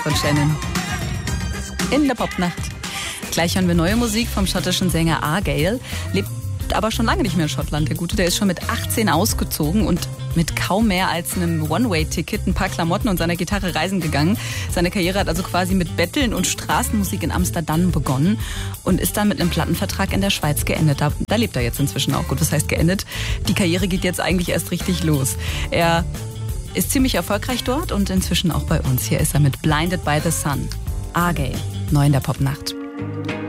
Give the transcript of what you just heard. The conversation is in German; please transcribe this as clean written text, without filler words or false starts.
von Shannon. In der Popnacht. Gleich hören wir neue Musik vom schottischen Sänger Argyle. Lebt aber schon lange nicht mehr in Schottland. Der Gute, der ist schon mit 18 ausgezogen und mit kaum mehr als einem One-Way-Ticket, ein paar Klamotten und seiner Gitarre reisen gegangen. Seine Karriere hat also quasi mit Betteln und Straßenmusik in Amsterdam begonnen und ist dann mit einem Plattenvertrag in der Schweiz geendet. Da lebt er jetzt inzwischen auch. Gut, was heißt geendet? Die Karriere geht jetzt eigentlich erst richtig los. Er ist ziemlich erfolgreich dort und inzwischen auch bei uns. Hier ist er mit Blinded by the Sun. Argyle, neu in der Popnacht.